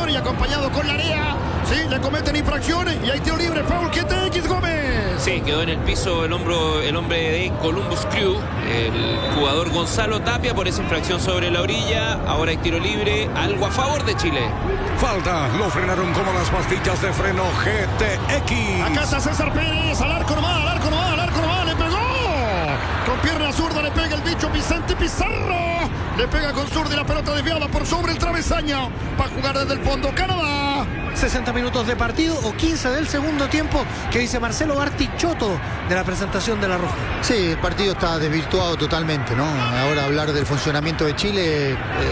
jugador y acompañado con Larea. Sí, le cometen infracciones y hay tiro libre. Foul, X Gómez. Sí, quedó en el piso el hombre de Columbus Crew, el jugador Gonzalo Tapia, por esa infracción sobre la orilla. Ahora hay tiro libre, algo a favor de Chile. Falta, lo frenaron como las pastillas de freno GTX. Acá está César Pérez, al arco nomás, le pegó. Con pierna zurda le pega el bicho Vicente Pizarro. Le pega con zurda y la pelota desviada por sobre el travesaño. Va a jugar desde el fondo Canadá. 60 minutos de partido o 15 del segundo tiempo, que dice Marcelo Bartichotto de la presentación de la Roja. Sí, el partido está desvirtuado totalmente, ¿no? Ahora hablar del funcionamiento de Chile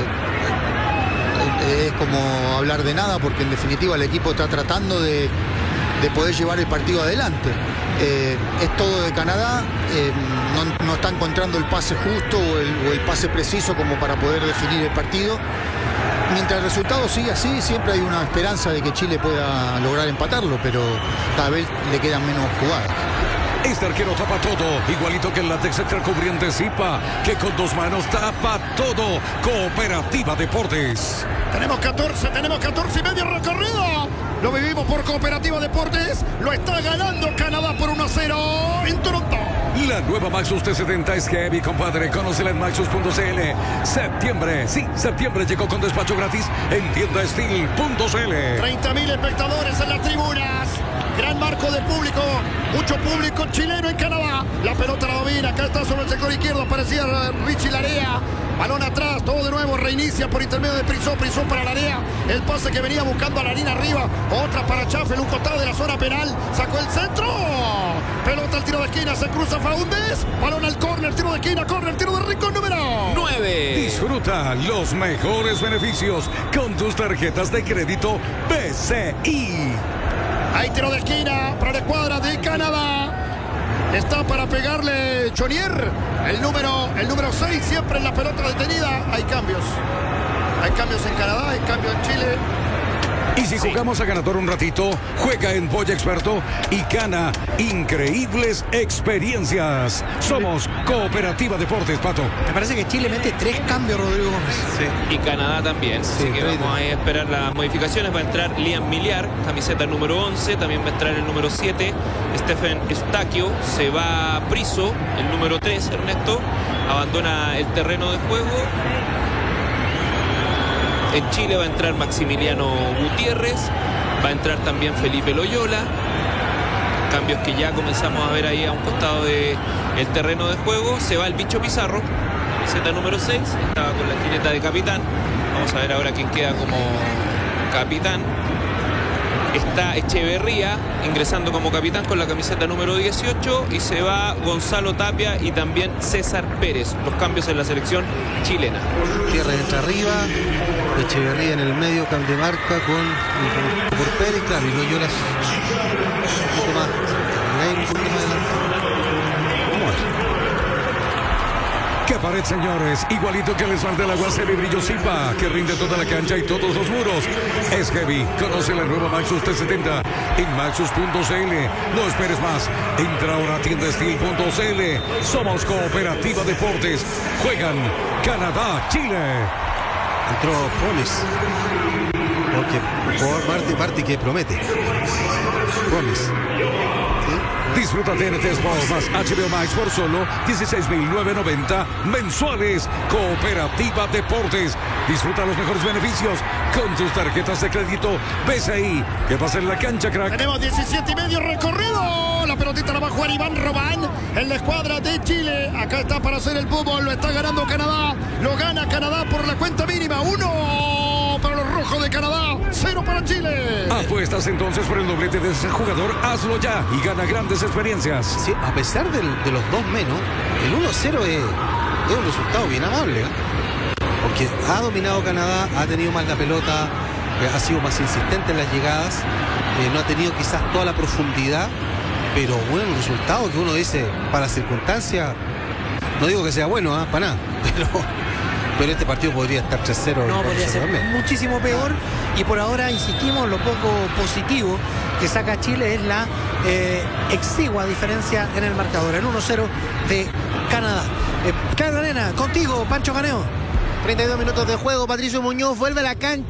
es como hablar de nada, porque en definitiva el equipo está tratando de poder llevar el partido adelante. Es todo de Canadá, no está encontrando el pase justo o el pase preciso como para poder definir el partido. Mientras el resultado sigue así, siempre hay una esperanza de que Chile pueda lograr empatarlo, pero cada vez le quedan menos jugadas. Este arquero tapa todo, igualito que el látex extracubriente Zipa, que con dos manos tapa todo. Cooperativa Deportes. Tenemos 14 y medio recorrido. Lo vivimos por Cooperativa Deportes. Lo está ganando Canadá por 1-0 en Toronto. La nueva Maxus T70 es heavy, compadre. Conócela en Maxus.cl. Septiembre llegó con despacho gratis en tiendasteel.cl. 30.000 espectadores en las tribunas. Gran marco de público. Mucho público chileno en Canadá. La pelota la domina. Acá está sobre el sector izquierdo. Aparecía Richie Larea. Balón atrás. Todo de nuevo. Reinicia por intermedio de Prisó para Larea. El pase que venía buscando a la línea arriba. Otra para Chaffel. Un costado de la zona penal. Sacó el centro. Pelota al tiro de esquina. Se cruza Faúndez. Balón al córner. Tiro de esquina. Córner. Tiro de rincón número 9. Disfruta los mejores beneficios con tus tarjetas de crédito BCI. Hay tiro de esquina para la escuadra de Canadá. Está para pegarle Chonier. El número 6 siempre en la pelota detenida. Hay cambios en Canadá, hay cambios en Chile. Y si jugamos a ganador un ratito, juega en Boya Experto y gana increíbles experiencias. Somos Cooperativa Deportes, Pato. Me parece que Chile mete 3 cambios, Rodrigo Gómez. Sí. Y Canadá también. Así que vamos a esperar las modificaciones. Va a entrar Liam Miliar, camiseta número 11. También va a entrar el número 7, Stephen Eustaquio. Se va Prisó, el número 3, Ernesto. Abandona el terreno de juego. En Chile va a entrar Maximiliano Gutiérrez, va a entrar también Felipe Loyola. Cambios que ya comenzamos a ver ahí a un costado del terreno de juego. Se va el bicho Pizarro, camiseta número 6, estaba con la jineta de capitán. Vamos a ver ahora quién queda como capitán. Está Echeverría ingresando como capitán con la camiseta número 18 y se va Gonzalo Tapia y también César Pérez. Los cambios en la selección chilena. Tierra entra arriba, Echeverría en el medio, cambio de marca por Pérez, claro, y Loyola un poquito más adelante. Vamos a ver. ¡Qué pared, señores! Igualito que el esmalte del aguacero y brillo Zipa, que rinde toda la cancha y todos los muros. Es heavy. Conoce la nueva Maxus T70 en Maxus.cl. No esperes más. Entra ahora a tiendasteel.cl. Somos Cooperativa Deportes. Juegan Canadá, Chile. Entró Promise. Porque jugador Marti que promete. Promise. Disfruta TNT Sports más HBO Max por solo $16,990 mensuales. Cooperativa Deportes. Disfruta los mejores beneficios con tus tarjetas de crédito BCI. ¿Qué pasa en la cancha, crack? Tenemos 17 y medio recorrido. La pelotita la va a jugar Iván Robán en la escuadra de Chile. Acá está para hacer el fútbol. Lo está ganando Canadá. Lo gana Canadá por la cuenta mínima. 1 para los rojos de Canadá. 0 para Chile. Apuestas entonces por el doblete de ese jugador. Hazlo ya y gana grandes experiencias. Sí, a pesar de los 2 menos, el 1-0 es un resultado bien amable, ¿eh? Porque ha dominado Canadá, ha tenido más la pelota, ha sido más insistente en las llegadas, no ha tenido quizás toda la profundidad, pero bueno, un resultado que uno dice, para circunstancias, no digo que sea bueno, para nada, pero este partido podría estar 3-0. No, podría ser muchísimo peor. Y por ahora, insistimos, lo poco positivo que saca Chile es la exigua diferencia en el marcador, el 1-0 de Canadá. Claro, Arena, contigo, Pancho Caneo. 32 minutos de juego, Patricio Muñoz vuelve a la cancha.